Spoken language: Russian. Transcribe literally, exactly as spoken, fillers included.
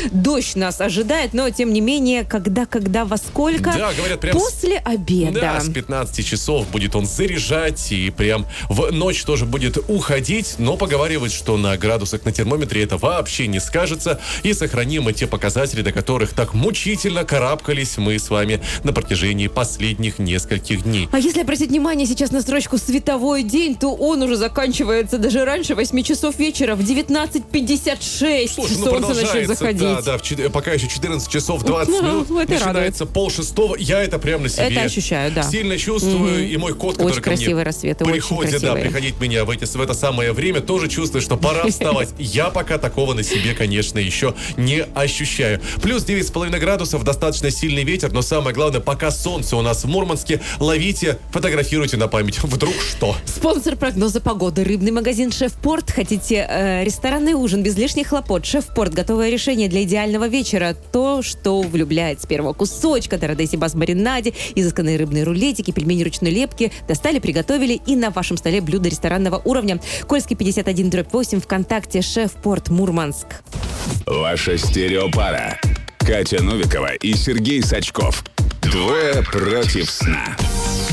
дождь нас ожидает, но тем не менее, когда, когда, во сколько? Да, говорят, прям после обеда. Да, с пятнадцати часов будет он заряжать, и прям в ночь тоже будет уходить, но поговаривают, что на градусах на термометре это вообще не скажется, и сохраним мы те показатели, до которых так мучительно карабкались мы с вами на протяжении последних нескольких дней. А если обратить внимание сейчас на строчку «световой день», то он уже заканчивается даже раньше восьми часов вечера, в девятнадцать пятьдесят шесть Слушай, ну солнце начнет заходить. Да, да, в, чет- пока еще четырнадцать часов двадцать минут, это начинается радует. полшестого, я это прям на себе Это ощущаю, да. сильно чувствую, Мгм. и мой кот, Очень который ко мне красивые рассветы, очень приходит, да, красивые. приходить меня в, эти, в это самое время, тоже чувствует, что пора вставать. Я пока такого на себе, конечно, еще не ощущаю. Плюс девять с половиной градусов, достаточно сильный ветер, но самое главное, пока солнце у нас в Мурманске, ловите, фотографируйте на память. Вдруг что? Спонсор прогноза погоды. Рыбный магазин «Шеф-Порт». Хотите э, ресторанный ужин без лишних хлопот? «Шеф-Порт» — готовое решение для идеального вечера. То, что влюбляет с первого кусочка. Дородеси бас-маринаде, изысканные рыбные рулетики, пельмени ручной лепки. Достали, приготовили, и на вашем столе блюдо ресторанного уровня. Кольский пятьдесят один дробь восемь, ВКонтакте, «Шеф-Порт Мурманск». Ваша стереопара. Катя Новикова и Сергей Сачков. Двое против сна.